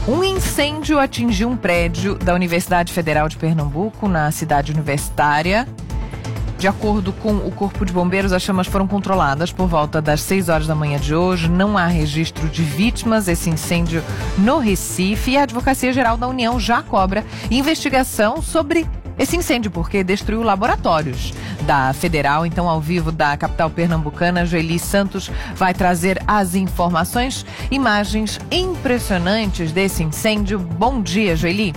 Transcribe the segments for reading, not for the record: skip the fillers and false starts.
Um incêndio atingiu um prédio da Universidade Federal de Pernambuco, na cidade universitária. De acordo com o Corpo de Bombeiros, as chamas foram controladas por volta das 6 horas da manhã de hoje. Não há registro de vítimas. Esse incêndio no Recife. E a Advocacia Geral da União já cobra investigação sobre esse incêndio, porque destruiu laboratórios da Federal. Então, ao vivo da capital pernambucana, Joeli Santos vai trazer as informações, imagens impressionantes desse incêndio. Bom dia, Joeli.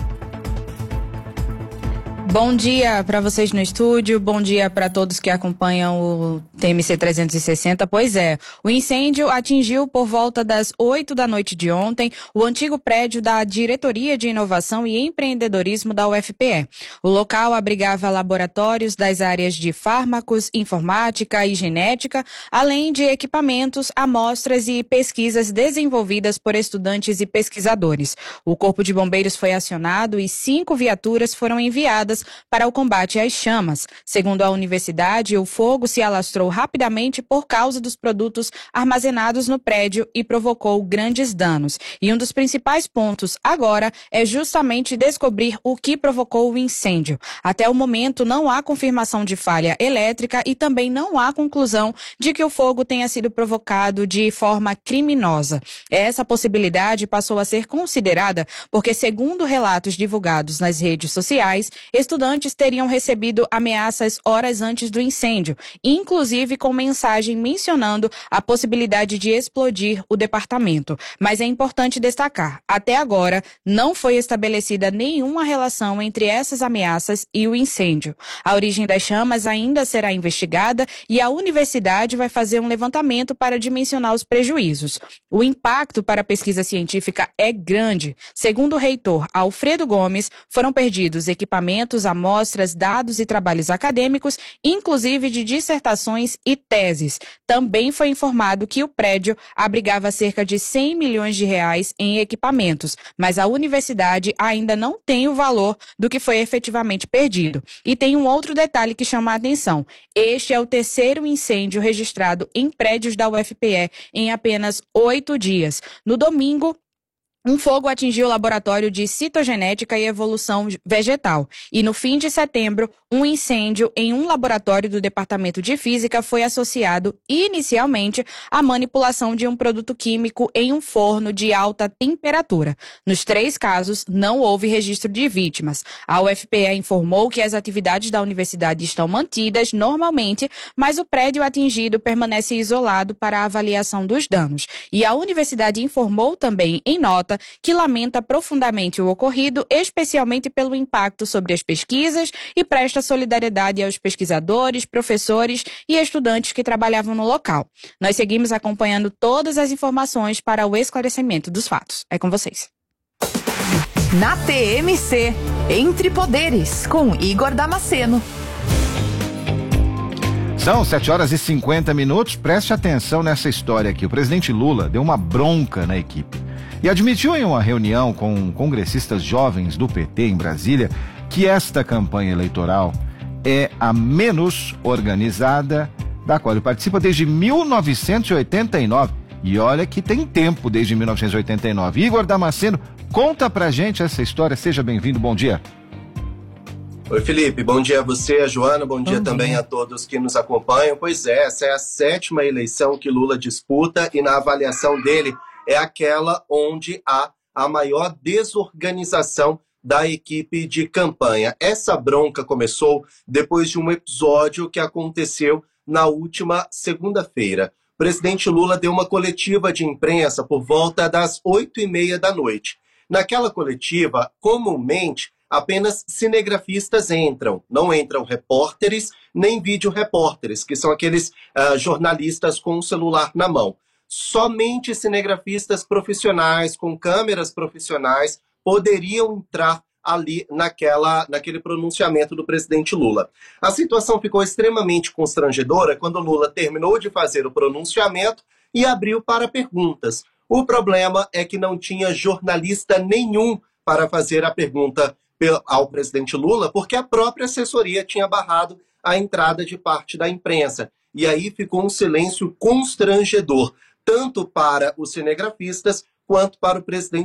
Bom dia para vocês no estúdio, bom dia para todos que acompanham o TMC 360. Pois é, o incêndio atingiu por volta das 8 da noite de ontem o antigo prédio da Diretoria de Inovação e Empreendedorismo da UFPE. O local abrigava laboratórios das áreas de fármacos, informática e genética, além de equipamentos, amostras e pesquisas desenvolvidas por estudantes e pesquisadores. O Corpo de Bombeiros foi acionado e 5 viaturas foram enviadas para o combate às chamas. Segundo a universidade, o fogo se alastrou rapidamente por causa dos produtos armazenados no prédio e provocou grandes danos. E um dos principais pontos agora é justamente descobrir o que provocou o incêndio. Até o momento não há confirmação de falha elétrica e também não há conclusão de que o fogo tenha sido provocado de forma criminosa. Essa possibilidade passou a ser considerada porque, segundo relatos divulgados nas redes sociais, estudantes teriam recebido ameaças horas antes do incêndio, inclusive com mensagem mencionando a possibilidade de explodir o departamento. Mas é importante destacar, até agora não foi estabelecida nenhuma relação entre essas ameaças e o incêndio. A origem das chamas ainda será investigada e a universidade vai fazer um levantamento para dimensionar os prejuízos. O impacto para a pesquisa científica é grande. Segundo o reitor Alfredo Gomes, foram perdidos equipamentos, amostras, dados e trabalhos acadêmicos, inclusive de dissertações e teses. Também foi informado que o prédio abrigava cerca de 100 milhões de reais em equipamentos, mas a universidade ainda não tem o valor do que foi efetivamente perdido. E tem um outro detalhe que chama a atenção. Este é o terceiro incêndio registrado em prédios da UFPE em apenas 8 dias. No domingo, um fogo atingiu o laboratório de citogenética e evolução vegetal. E no fim de setembro, um incêndio em um laboratório do Departamento de Física foi associado inicialmente à manipulação de um produto químico em um forno de alta temperatura. Nos 3 casos, não houve registro de vítimas. A UFPE informou que as atividades da universidade estão mantidas normalmente, mas o prédio atingido permanece isolado para a avaliação dos danos. E a universidade informou também, em nota, que lamenta profundamente o ocorrido, especialmente pelo impacto sobre as pesquisas, e presta solidariedade aos pesquisadores, professores e estudantes que trabalhavam no local. Nós seguimos acompanhando todas as informações para o esclarecimento dos fatos. É com vocês. Na TMC, Entre Poderes, com Igor Damasceno. São 7 horas e 50 minutos. Preste atenção nessa história aqui. O presidente Lula deu uma bronca na equipe e admitiu em uma reunião com congressistas jovens do PT em Brasília que esta campanha eleitoral é a menos organizada da qual ele participa desde 1989. E olha que tem tempo desde 1989. Igor Damasceno, conta pra gente essa história. Seja bem-vindo, bom dia. Oi, Felipe, bom dia a você, a Joana, bom dia também a todos que nos acompanham. Pois é, essa é a 7ª eleição que Lula disputa e na avaliação dele é aquela onde há a maior desorganização da equipe de campanha. Essa bronca começou depois de um episódio que aconteceu na última segunda-feira. O presidente Lula deu uma coletiva de imprensa por volta das 8h30 da noite. Naquela coletiva, comumente, apenas cinegrafistas entram. Não entram repórteres nem videorepórteres, que são aqueles jornalistas com o celular na mão. Somente cinegrafistas profissionais, com câmeras profissionais, poderiam entrar ali naquele pronunciamento do presidente Lula. A situação ficou extremamente constrangedora quando Lula terminou de fazer o pronunciamento e abriu para perguntas. O problema é que não tinha jornalista nenhum para fazer a pergunta ao presidente Lula, porque a própria assessoria tinha barrado a entrada de parte da imprensa. E aí ficou um silêncio constrangedor, tanto para os cinegrafistas quanto para o presidente